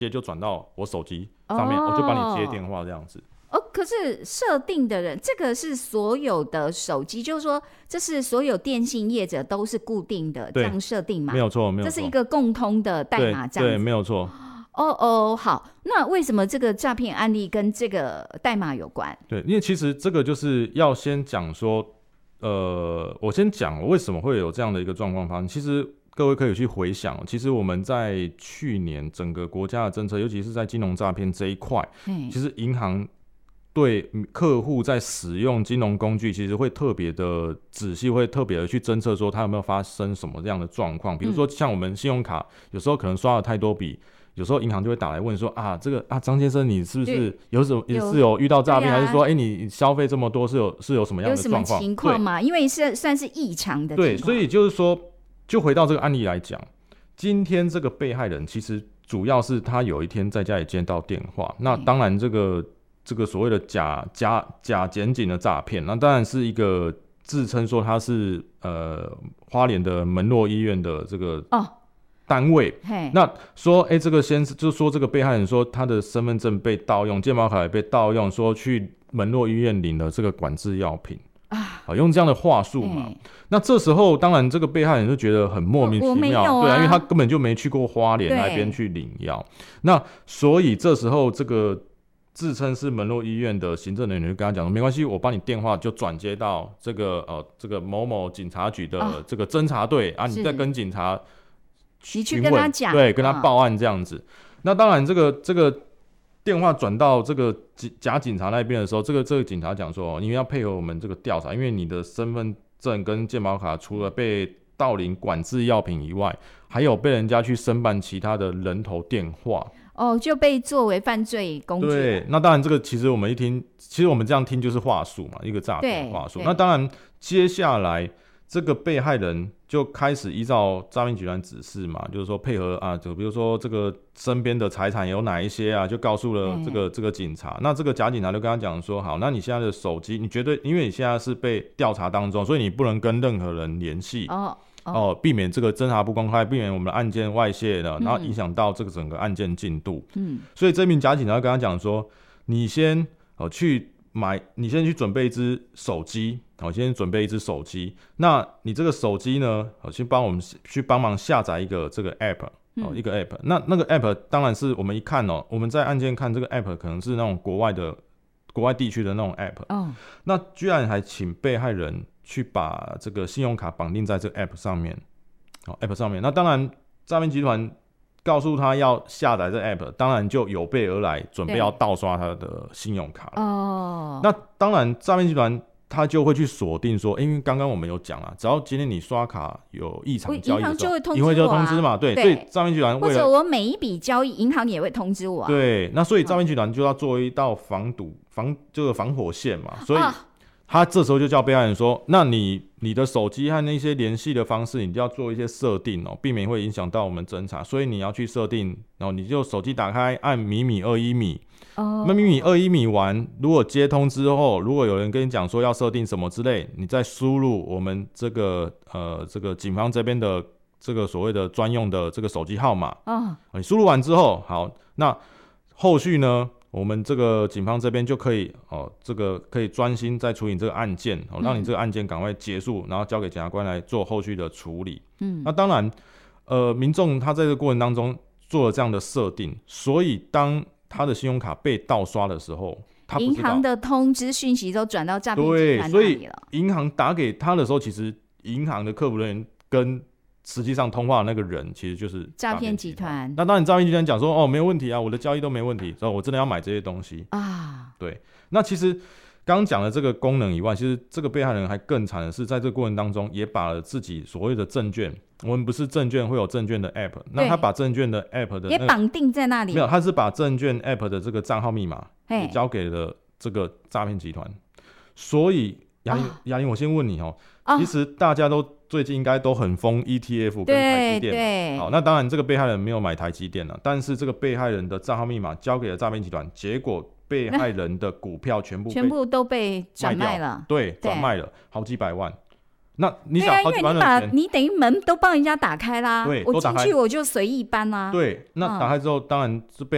接就转到我手机上面，我就帮你接电话这样子。 可是设定的人，这个是所有的手机，就是说这是所有电信业者都是固定的这样设定嘛？ 没有错，没有错， 这是一个共通的代码，这样子。 对，没有错。 好，那为什么这个诈骗案例跟这个代码有关？ 对，因为其实这个就是要先讲说，我先讲为什么会有这样的一个状况发生。其实各位可以去回想，其实我们在去年整个国家的政策，尤其是在金融诈骗这一块，其实银行对客户在使用金融工具，其实会特别的仔细，会特别的去侦测说他有没有发生什么这样的状况。比如说像我们信用卡，有时候可能刷了太多笔，有时候银行就会打来问说这个张先生，你是不是有遇到诈骗，还是说你消费这么多是有什么样的状况？有什么情况吗？因为算是异常的情况。 对，所以就是说，就回到这个案例来讲，今天这个被害人其实主要是他有一天在家里接到电话，那当然这个所谓的假检警的诈骗，那当然是一个自称说他是花莲的门诺医院的这个单位，那说这个就是说这个被害人说他的身份证被盗用，健保卡也被盗用，说去门诺医院领了这个管制药品用这样的话术嘛。那这时候当然这个被害人就觉得很莫名其妙，对啊，因为他根本就没去过花莲那边去领药，那所以这时候这个自称是门诺医院的行政人员就跟他讲说，没关系，我帮你电话就转接到这个某某警察局的这个侦查队你再跟警察你去跟他讲， 对，跟他报案这样子。那当然这个电话转到这个假警察那边的时候，这个警察讲说，你要配合我们这个调查，因为你的身份证跟健保卡除了被盗领管制药品以外，还有被人家去申办其他的人头电话， 就被作为犯罪工具。 对，那当然这个其实我们一听，其实我们这样听就是话术嘛，一个诈骗话术。那当然接下来这个被害人就开始依照诈骗集团指示嘛，就是说配合就比如说这个身边的财产有哪一些就告诉了这个警察。那这个假警察就跟他讲说，好，那你现在的手机，你绝对因为你现在是被调查当中，所以你不能跟任何人联系。避免这个侦查不公开，避免我们的案件外泄的，然后影响到这个整个案件进度。所以这名假警察跟他讲说，你先你先去准备一只手机，先准备一只手机。那你这个手机呢，去帮忙下载一个这个 app，一个 app。那个 app 当然是我们一看我们在案件看这个 app 可能是那种国外地区的那种 app。那居然还请被害人去把这个信用卡绑定在这个 app 上面，app 上面。那当然，诈骗集团告诉他要下载这 app， 当然就有备而来，准备要盗刷他的信用卡了。那当然，诈骗集团他就会去锁定说，因为刚刚我们有讲只要今天你刷卡有异常交易的时候，银行就会通知我，银行就通知嘛，对，所以诈骗集团或者我每一笔交易，银行也会通知我。 对，那所以诈骗集团就要做一道这个防火线嘛，所以他这时候就叫被害人说，那你的手机和那些联系的方式，你就要做一些设定避免会影响到我们侦查，所以你要去设定，然后你就手机打开按米21米，那米21米完，如果接通之后，如果有人跟你讲说要设定什么之类，你再输入我们这个警方这边的这个所谓的专用的这个手机号码，你输入完之后，好，那后续呢？我们这个警方这边就可以这个可以专心在处理这个案件，让你这个案件赶快结束，然后交给检察官来做后续的处理。那当然，民众他在这个过程当中做了这样的设定，所以当他的信用卡被盗刷的时候，他不知道银行的通知讯息都转到诈骗集团那里了。 对，所以银行打给他的时候，其实银行的客服人员跟实际上通话的那个人其实就是诈骗集团。 那当然诈骗集团讲说没有问题我的交易都没问题，所以我真的要买这些东西对，那其实刚刚讲的这个功能以外，其实这个被害人还更惨的是，在这个过程当中也把了自己所谓的证券，我们不是证券会有证券的 app， 那他把证券的 app 的也绑定在那里。 没有，他是把证券 app 的这个账号密码也交给了这个诈骗集团。所以雅玲，我先问你其实大家都最近应该都很疯 ETF 跟台积电好，那当然这个被害人没有买台积电但是这个被害人的账号密码交给了诈骗集团，结果被害人的股票全部都被转卖了， 对，转卖了好几百万。那你想好几百万的钱， 你等于门都帮人家打开啦， 对， 我进去我就随意搬啦。 对，那打开之后当然是被